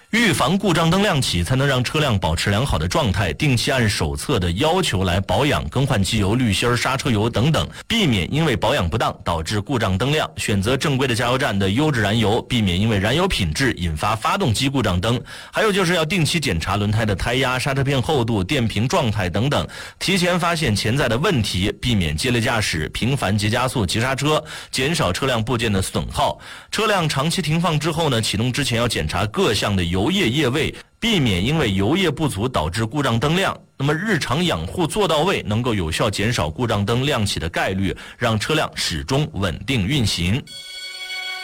预防故障灯亮起，才能让车辆保持良好的状态。定期按手册的要求来保养，更换机油、滤芯、刹车油等等，避免因为保养不当导致故障灯亮。选择正规的加油站的优质燃油，避免因为燃油品质引发发动机故障灯。还有就是要定期检查轮胎的胎压、刹车片厚度、电瓶状态等等，提前发现潜在的问题，避免激烈驾驶、频繁急加速、急刹车，减少车辆部件的损耗。车辆长期停放之后呢，启动之前要检查各项的油液液位，避免因为油液不足导致故障灯亮。那么日常养护做到位，能够有效减少故障灯亮起的概率，让车辆始终稳定运行。